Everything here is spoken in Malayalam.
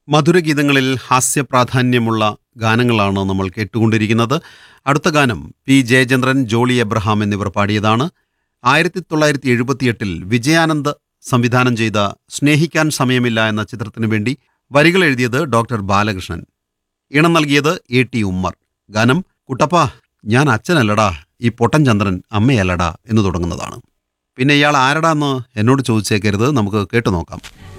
മധുരഗീതങ്ങളിൽ ഹാസ്യപ്രാധാന്യമുള്ള ഗാനങ്ങളാണ് നമ്മൾ കേട്ടുകൊണ്ടിരിക്കുന്നത്. അടുത്ത ഗാനം പി ജയചന്ദ്രൻ, ജോളി എബ്രഹാം എന്നിവർ പാടിയതാണ്. 1978 വിജയാനന്ദ് സംവിധാനം ചെയ്ത സ്നേഹിക്കാൻ സമയമില്ല എന്ന ചിത്രത്തിനു വേണ്ടി വരികൾ എഴുതിയത് ഡോക്ടർ ബാലകൃഷ്ണൻ, ഈണം നൽകിയത് A.T. ഉമ്മർ. ഗാനം കുട്ടപ്പ ഞാൻ അച്ഛനല്ലടാ, ഈ പൊട്ടൻ ചന്ദ്രൻ അമ്മയല്ലടാ എന്ന് തുടങ്ങുന്നതാണ്. പിന്നെ ഇയാൾ ആരടാന്ന് എന്നോട് ചോദിച്ചേക്കരുത്, നമുക്ക് കേട്ടു നോക്കാം.